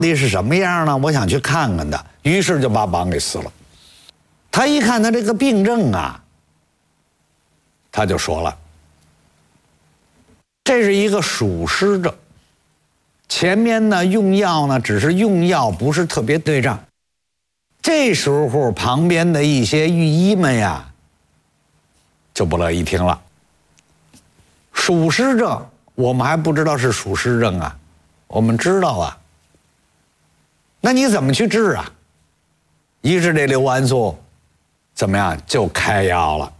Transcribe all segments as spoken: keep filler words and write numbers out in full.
底是什么样呢？我想去看看他，于是就把榜给撕了。他一看他这个病症啊，他就说了，这是一个属湿症。前面呢用药呢，只是用药不是特别对症。这时候旁边的一些御医们呀，就不乐意听了。属湿症，我们还不知道是属湿症啊，我们知道啊。那你怎么去治啊？于是这刘完素怎么样就开药了。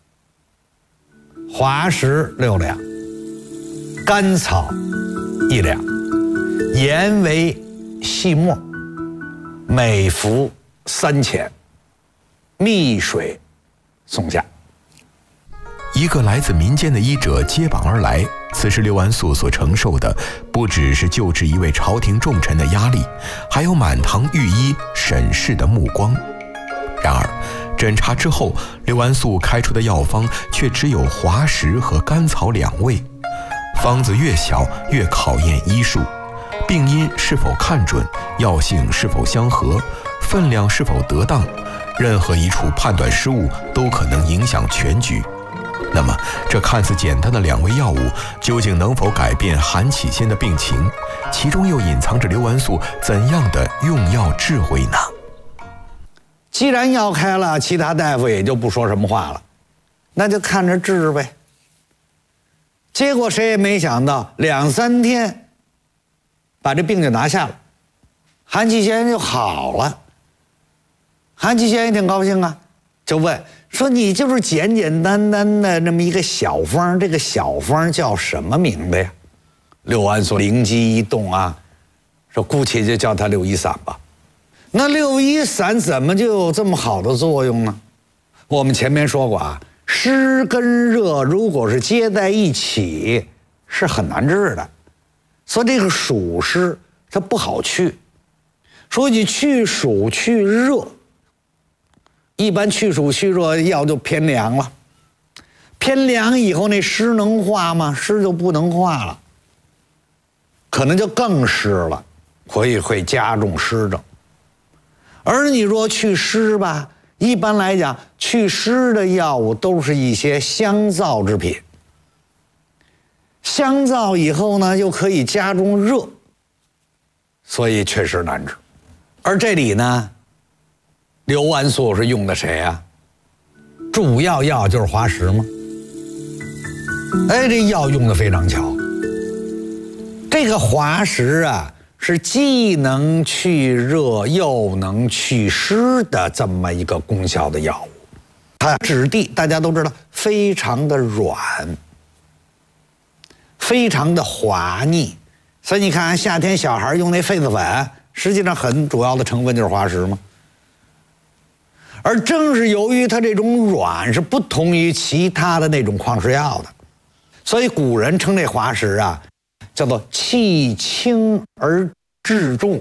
滑石六两，甘草一两，盐为细末，每服三钱，蜜水送下。 一个来自民间的医者接榜而来，此时刘完素所承受的不只是救治一位朝廷重臣的压力，还有满堂御医审视的目光。然而诊查之后，刘完素开出的药方却只有滑石和甘草两味。方子越小越考验医术，病因是否看准，药性是否相合，分量是否得当，任何一处判断失误都可能影响全局。那么这看似简单的两味药物究竟能否改变韩启先的病情，其中又隐藏着刘完素怎样的用药智慧呢？ 既然药开了，其他大夫也就不说什么话了，那就看着治呗。结果谁也没想到，两三天把这病就拿下了，韩启先就好了。韩启先也挺高兴啊，就问说：“你就是简简单单的那么一个小方，这个小方叫什么名字呀？”刘完素灵机一动啊，说：“姑且就叫它六一散吧。”那六一散怎么就有这么好的作用呢？我们前面说过啊，湿跟热如果是接在一起，是很难治的。所以这个暑湿它不好去。说你去暑去热，一般去暑去热药就偏凉了。偏凉以后那湿能化吗？湿就不能化了，可能就更湿了，所以会加重湿症。而你若祛湿吧，一般来讲，祛湿的药物都是一些香燥之品。香燥以后呢，又可以加重热，所以确实难治。而这里呢，刘完素是用的谁啊？主要药就是滑石吗？哎，这药用的非常巧。这个滑石啊，是既能去热又能祛湿的这么一个功效的药物。它质地大家都知道非常的软，非常的滑腻，所以你看夏天小孩用那痱子粉，实际上很主要的成分就是滑石嘛。而正是由于它这种软是不同于其他的那种矿石药的，所以古人称这滑石啊叫做气轻而治重。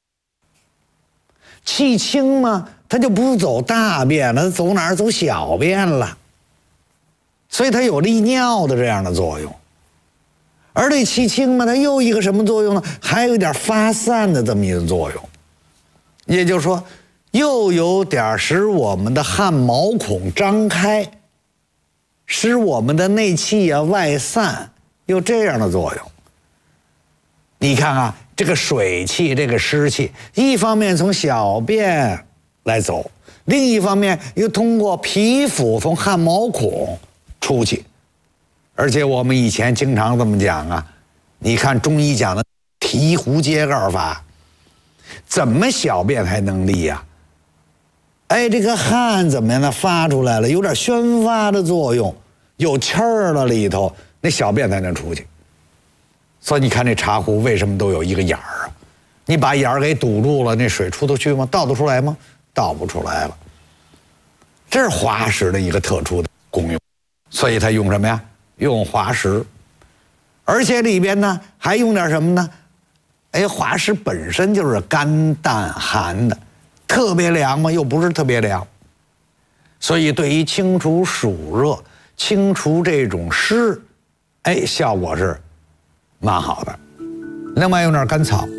气轻嘛，它就不走大便了，它走哪儿？走小便了，所以它有利尿的这样的作用。而这气轻嘛，它又一个什么作用呢？还有一点发散的这么一个作用，也就是说，又有点使我们的汗毛孔张开，使我们的内气啊外散，有这样的作用。你看啊，这个水气，这个湿气，一方面从小便来走，另一方面又通过皮肤从汗毛孔出去。而且我们以前经常这么讲啊，你看中医讲的提壶揭盖法，怎么小便才能利呀？哎，这个汗怎么样呢？发出来了，有点宣发的作用，有气儿了里头，那小便才能出去。所以你看这茶壶为什么都有一个眼儿啊？你把眼儿给堵住了，那水出得去吗？倒得出来吗？倒不出来了。这是滑石的一个特殊的功用，所以它用什么呀？用滑石，而且里边呢还用点什么呢？哎，滑石本身就是甘淡寒的，特别凉嘛，又不是特别凉，所以对于清除暑热、清除这种湿，哎，效果是蛮好的。另外用点甘草。